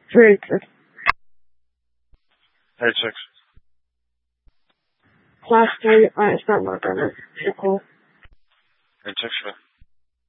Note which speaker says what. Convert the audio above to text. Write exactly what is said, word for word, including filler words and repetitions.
Speaker 1: Three six.
Speaker 2: Eight six.
Speaker 1: Class three, I start working. Cool.
Speaker 2: Eight six.